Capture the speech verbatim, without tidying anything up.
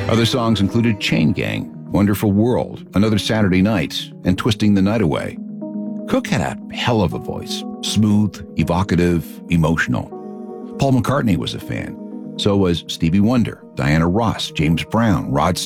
Other songs included Chain Gang, Wonderful World, Another Saturday Night, and Twisting the Night Away. Cook had a hell of a voice, smooth, evocative, emotional. Paul McCartney was a fan. So was Stevie Wonder, Diana Ross, James Brown, Rod